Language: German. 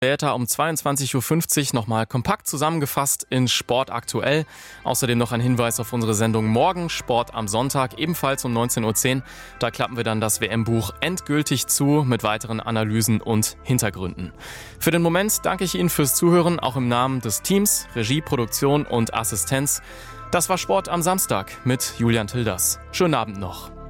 Später um 22.50 Uhr nochmal kompakt zusammengefasst in Sport aktuell. Außerdem noch ein Hinweis auf unsere Sendung morgen, Sport am Sonntag, ebenfalls um 19.10 Uhr. Da klappen wir dann das WM-Buch endgültig zu mit weiteren Analysen und Hintergründen. Für den Moment danke ich Ihnen fürs Zuhören, auch im Namen des Teams, Regie, Produktion und Assistenz. Das war Sport am Samstag mit Julian Tilders. Schönen Abend noch.